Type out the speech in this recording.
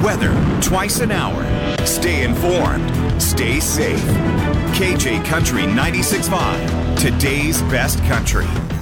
weather twice an hour. Stay informed. Stay safe. KJ Country 96.5, today's best country.